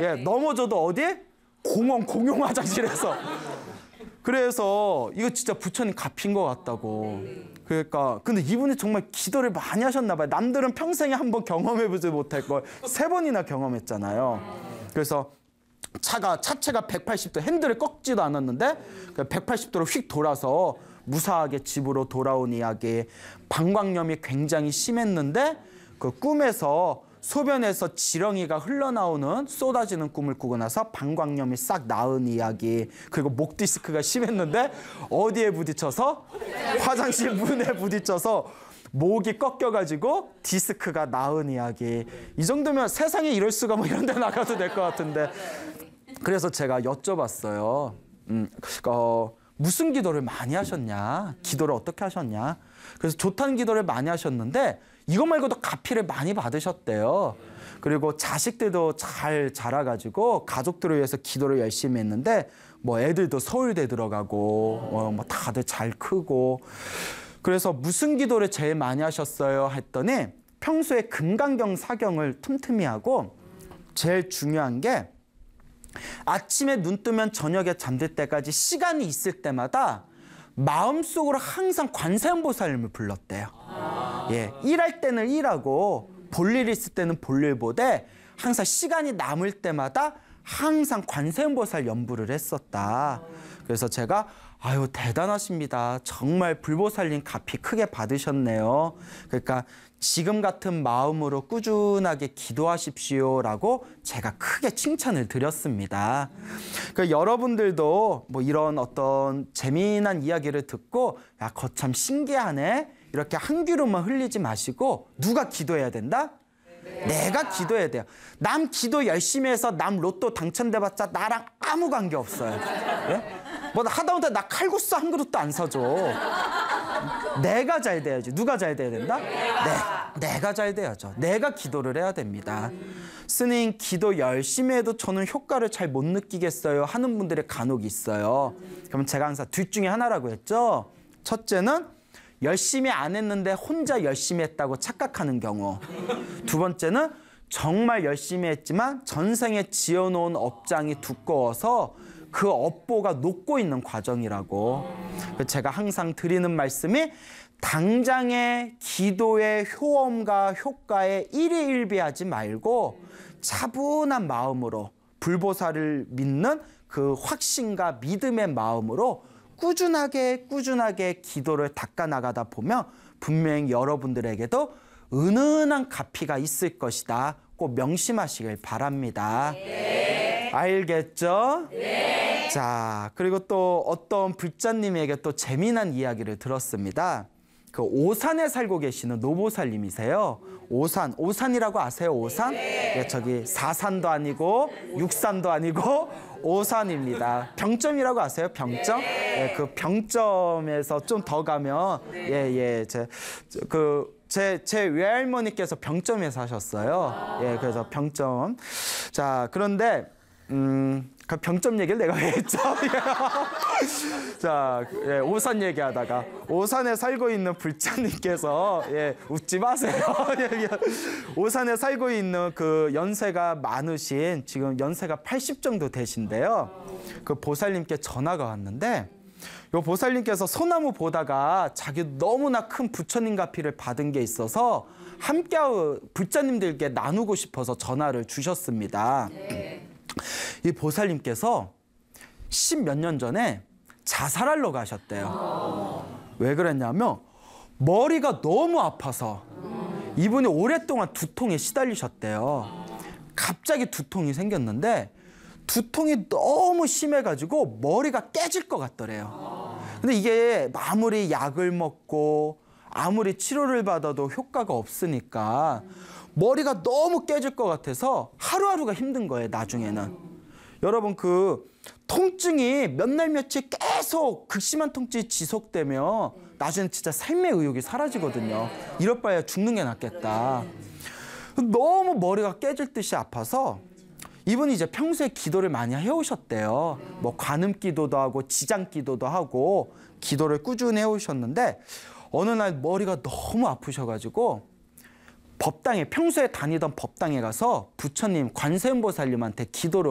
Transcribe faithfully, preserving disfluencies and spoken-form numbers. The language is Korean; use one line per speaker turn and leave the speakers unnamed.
예, 넘어져도 어디? 공원 공용 화장실에서. 그래서 이거 진짜 부처님 갚인 것 같다고. 그러니까 근데 이분이 정말 기도를 많이 하셨나 봐요. 남들은 평생에 한 번 경험해보지 못할 걸 세 번이나 경험했잖아요. 그래서 차가 차체가 백팔십 도 핸들을 꺾지도 않았는데 백팔십 도로 휙 돌아서 무사하게 집으로 돌아온 이야기. 방광염이 굉장히 심했는데 그 꿈에서 소변에서 지렁이가 흘러나오는 쏟아지는 꿈을 꾸고 나서 방광염이 싹 나은 이야기. 그리고 목 디스크가 심했는데 어디에 부딪혀서? 화장실 문에 부딪혀서 목이 꺾여가지고 디스크가 나은 이야기. 이 정도면 세상에 이럴 수가 뭐 이런 데 나가도 될 것 같은데. 그래서 제가 여쭤봤어요. 음, 어, 무슨 기도를 많이 하셨냐? 기도를 어떻게 하셨냐? 그래서 좋다는 기도를 많이 하셨는데 이거 말고도 가피를 많이 받으셨대요. 그리고 자식들도 잘 자라가지고 가족들을 위해서 기도를 열심히 했는데 뭐 애들도 서울대 들어가고 어, 뭐 다들 잘 크고. 그래서 무슨 기도를 제일 많이 하셨어요? 했더니 평소에 금강경 사경을 틈틈이 하고 제일 중요한 게 아침에 눈 뜨면 저녁에 잠들 때까지 시간이 있을 때마다 마음속으로 항상 관세음보살님을 불렀대요. 예, 일할 때는 일하고 볼일 있을 때는 볼일 보되 항상 시간이 남을 때마다 항상 관세음보살 연부를 했었다. 그래서 제가 아유 대단하십니다. 정말 불보살님 값이 크게 받으셨네요. 그러니까 지금 같은 마음으로 꾸준하게 기도하십시오라고 제가 크게 칭찬을 드렸습니다. 그러니까 여러분들도 뭐 이런 어떤 재미난 이야기를 듣고 야, 거참 신기하네. 이렇게 한 귀로만 흘리지 마시고 누가 기도해야 된다? 네. 내가 기도해야 돼요. 남 기도 열심히 해서 남 로또 당첨돼봤자 나랑 아무 관계 없어요. 예? 뭐 하다못해 나 칼국수 한 그릇도 안 사줘. 내가 잘 돼야지. 누가 잘 돼야 된다? 네, 내가 잘 돼야죠. 내가 기도를 해야 됩니다. 스님 기도 열심히 해도 저는 효과를 잘 못 느끼겠어요 하는 분들이 간혹 있어요. 그럼 제가 항상 둘 중에 하나라고 했죠. 첫째는 열심히 안 했는데 혼자 열심히 했다고 착각하는 경우. 두 번째는 정말 열심히 했지만 전생에 지어놓은 업장이 두꺼워서 그 업보가 녹고 있는 과정이라고. 제가 항상 드리는 말씀이 당장의 기도의 효험과 효과에 일희일비하지 말고 차분한 마음으로 불보살을 믿는 그 확신과 믿음의 마음으로 꾸준하게 꾸준하게 기도를 닦아나가다 보면 분명히 여러분들에게도 은은한 가피가 있을 것이다. 꼭 명심하시길 바랍니다. 네. 알겠죠? 네. 자, 그리고 또 어떤 불자님에게 또 재미난 이야기를 들었습니다. 그 오산에 살고 계시는 노보살님이세요. 오산, 오산이라고 아세요? 오산? 네. 예, 저기 사산도 아니고 육산도 아니고 오산입니다. 병점이라고 아세요? 병점? 예, 그 병점에서 좀 더 가면 예, 예, 제 그 제 제 외할머니께서 병점에 사셨어요. 예, 그래서 병점. 자, 그런데 음, 그 병점 얘기를 내가 왜 했죠? 자, 예, 오산 얘기하다가 오산에 살고 있는 불자님께서 예, 웃지 마세요. 오산에 살고 있는 그 연세가 많으신 지금 연세가 팔십 정도 되신데요. 그 보살님께 전화가 왔는데 요 보살님께서 소나무 보다가 자기 너무나 큰 부처님 가피를 받은 게 있어서 함께 불자님들께 나누고 싶어서 전화를 주셨습니다. 네. 이 보살님께서 십몇 년 전에 자살하러 가셨대요. 왜 그랬냐면 머리가 너무 아파서 이분이 오랫동안 두통에 시달리셨대요. 갑자기 두통이 생겼는데 두통이 너무 심해가지고 머리가 깨질 것 같더래요. 근데 이게 아무리 약을 먹고 아무리 치료를 받아도 효과가 없으니까 머리가 너무 깨질 것 같아서 하루하루가 힘든 거예요, 나중에는. 여러분, 그 통증이 몇 날 며칠 계속 극심한 통증이 지속되면 나중에는 진짜 삶의 의욕이 사라지거든요. 이럴 바에야 죽는 게 낫겠다. 너무 머리가 깨질 듯이 아파서 이분이 이제 평소에 기도를 많이 해오셨대요. 뭐 관음 기도도 하고 지장 기도도 하고 기도를 꾸준히 해오셨는데 어느 날 머리가 너무 아프셔가지고 법당에 평소에 다니던 법당에 가서 부처님 관세음보살님한테 기도를